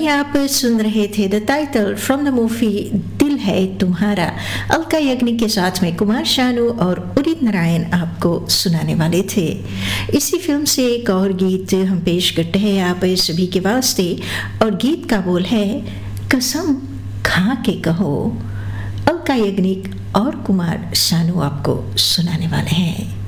अभी आप सुन रहे थे the title from the movie दिल है तुम्हारा। अलका याग्निक के साथ में कुमार शानू और उदित नारायण आपको सुनाने वाले थे। इसी फिल्म से एक और गीत हम पेश करते हैं आप सभी के वास्ते, और गीत का बोल है कसम खा के कहो। अलका याग्निक और कुमार शानू आपको सुनाने वाले हैं।